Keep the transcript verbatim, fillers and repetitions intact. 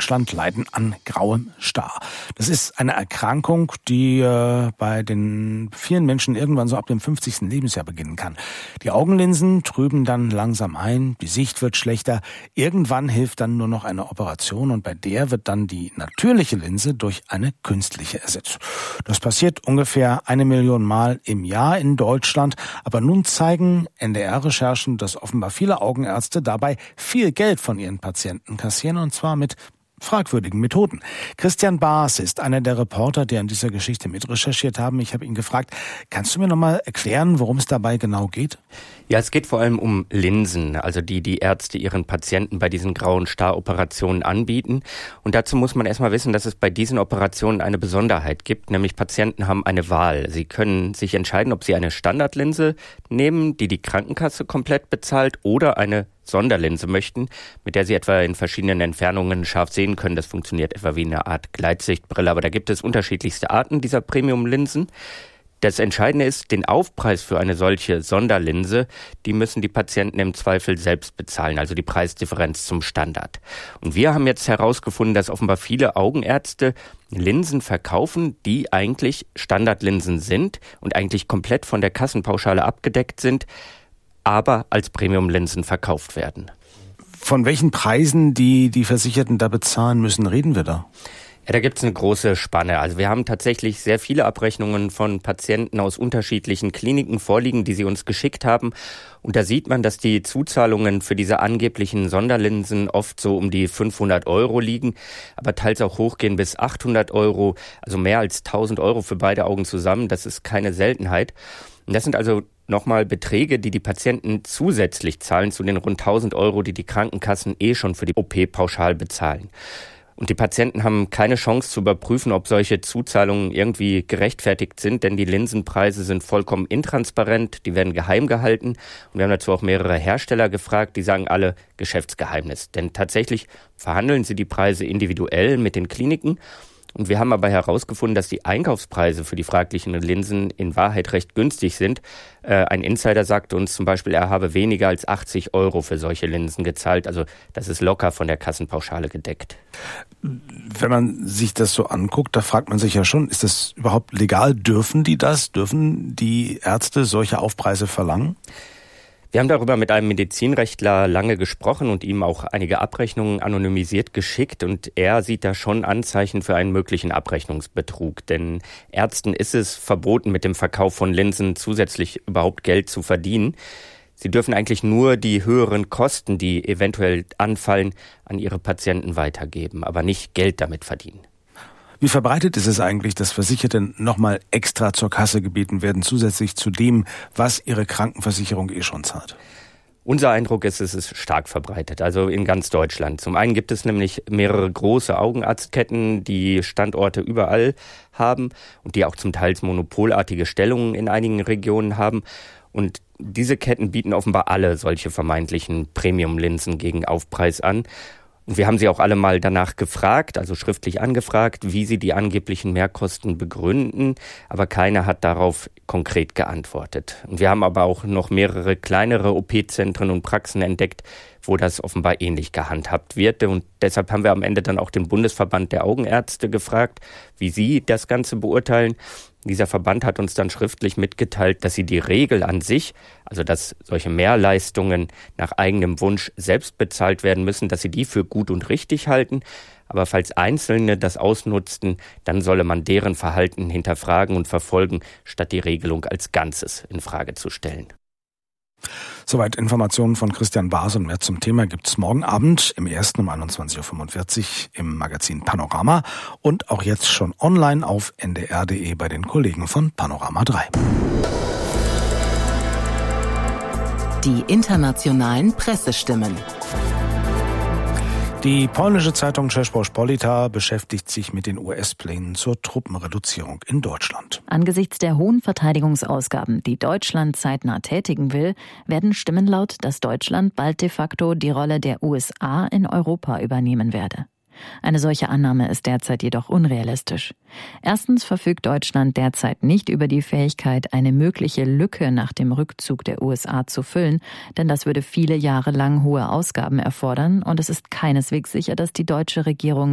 Deutschland leiden an grauem Star. Das ist eine Erkrankung, die äh, bei den vielen Menschen irgendwann so ab dem fünfzigsten Lebensjahr beginnen kann. Die Augenlinsen trüben dann langsam ein, die Sicht wird schlechter. Irgendwann hilft dann nur noch eine Operation und bei der wird dann die natürliche Linse durch eine künstliche ersetzt. Das passiert ungefähr eine Million Mal im Jahr in Deutschland. Aber nun zeigen N D R-Recherchen, dass offenbar viele Augenärzte dabei viel Geld von ihren Patienten kassieren, und zwar mit fragwürdigen Methoden. Christian Baas ist einer der Reporter, die an dieser Geschichte mitrecherchiert haben. Ich habe ihn gefragt, kannst du mir noch mal erklären, worum es dabei genau geht? Ja, es geht vor allem um Linsen, also die die Ärzte ihren Patienten bei diesen grauen Star-Operationen anbieten. Und dazu muss man erstmal wissen, dass es bei diesen Operationen eine Besonderheit gibt, nämlich Patienten haben eine Wahl. Sie können sich entscheiden, ob sie eine Standardlinse nehmen, die die Krankenkasse komplett bezahlt, oder eine Sonderlinse möchten, mit der sie etwa in verschiedenen Entfernungen scharf sehen können. Das funktioniert etwa wie eine Art Gleitsichtbrille, aber da gibt es unterschiedlichste Arten dieser Premium-Linsen. Das Entscheidende ist, den Aufpreis für eine solche Sonderlinse, die müssen die Patienten im Zweifel selbst bezahlen, also die Preisdifferenz zum Standard. Und wir haben jetzt herausgefunden, dass offenbar viele Augenärzte Linsen verkaufen, die eigentlich Standardlinsen sind und eigentlich komplett von der Kassenpauschale abgedeckt sind, aber als Premium-Linsen verkauft werden. Von welchen Preisen, die die Versicherten da bezahlen müssen, reden wir da? Ja, da gibt's eine große Spanne. Also wir haben tatsächlich sehr viele Abrechnungen von Patienten aus unterschiedlichen Kliniken vorliegen, die sie uns geschickt haben. Und da sieht man, dass die Zuzahlungen für diese angeblichen Sonderlinsen oft so um die fünfhundert Euro liegen, aber teils auch hochgehen bis achthundert Euro, also mehr als tausend Euro für beide Augen zusammen. Das ist keine Seltenheit. Und das sind also nochmal Beträge, die die Patienten zusätzlich zahlen zu den rund tausend Euro, die die Krankenkassen eh schon für die O P pauschal bezahlen. Und die Patienten haben keine Chance zu überprüfen, ob solche Zuzahlungen irgendwie gerechtfertigt sind, denn die Linsenpreise sind vollkommen intransparent, die werden geheim gehalten. Und wir haben dazu auch mehrere Hersteller gefragt, die sagen alle Geschäftsgeheimnis. Denn tatsächlich verhandeln sie die Preise individuell mit den Kliniken. Und wir haben aber herausgefunden, dass die Einkaufspreise für die fraglichen Linsen in Wahrheit recht günstig sind. Äh, ein Insider sagte uns zum Beispiel, er habe weniger als achtzig Euro für solche Linsen gezahlt. Also das ist locker von der Kassenpauschale gedeckt. Wenn man sich das so anguckt, da fragt man sich ja schon, ist das überhaupt legal? Dürfen die das? Dürfen die Ärzte solche Aufpreise verlangen? Wir haben darüber mit einem Medizinrechtler lange gesprochen und ihm auch einige Abrechnungen anonymisiert geschickt. Und er sieht da schon Anzeichen für einen möglichen Abrechnungsbetrug. Denn Ärzten ist es verboten, mit dem Verkauf von Linsen zusätzlich überhaupt Geld zu verdienen. Sie dürfen eigentlich nur die höheren Kosten, die eventuell anfallen, an ihre Patienten weitergeben, aber nicht Geld damit verdienen. Wie verbreitet ist es eigentlich, dass Versicherte nochmal extra zur Kasse gebeten werden, zusätzlich zu dem, was ihre Krankenversicherung eh schon zahlt? Unser Eindruck ist, es ist stark verbreitet, also in ganz Deutschland. Zum einen gibt es nämlich mehrere große Augenarztketten, die Standorte überall haben und die auch zum Teil monopolartige Stellungen in einigen Regionen haben. Und diese Ketten bieten offenbar alle solche vermeintlichen Premium-Linsen gegen Aufpreis an. Und wir haben sie auch alle mal danach gefragt, also schriftlich angefragt, wie sie die angeblichen Mehrkosten begründen, aber keiner hat darauf konkret geantwortet. Und wir haben aber auch noch mehrere kleinere O P-Zentren und Praxen entdeckt, wo das offenbar ähnlich gehandhabt wird. Und deshalb haben wir am Ende dann auch den Bundesverband der Augenärzte gefragt, wie sie das Ganze beurteilen. Dieser Verband hat uns dann schriftlich mitgeteilt, dass sie die Regel an sich, also dass solche Mehrleistungen nach eigenem Wunsch selbst bezahlt werden müssen, dass sie die für gut und richtig halten. Aber falls Einzelne das ausnutzten, dann solle man deren Verhalten hinterfragen und verfolgen, statt die Regelung als Ganzes in Frage zu stellen. Soweit Informationen von Christian Baas und mehr zum Thema gibt's morgen Abend im ersten um einundzwanzig Uhr fünfundvierzig im Magazin Panorama und auch jetzt schon online auf n d r punkt d e bei den Kollegen von Panorama drei. Die internationalen Pressestimmen. Die polnische Zeitung Rzeczpospolita beschäftigt sich mit den U S-Plänen zur Truppenreduzierung in Deutschland. Angesichts der hohen Verteidigungsausgaben, die Deutschland zeitnah tätigen will, werden Stimmen laut, dass Deutschland bald de facto die Rolle der U S A in Europa übernehmen werde. Eine solche Annahme ist derzeit jedoch unrealistisch. Erstens verfügt Deutschland derzeit nicht über die Fähigkeit, eine mögliche Lücke nach dem Rückzug der U S A zu füllen, denn das würde viele Jahre lang hohe Ausgaben erfordern und es ist keineswegs sicher, dass die deutsche Regierung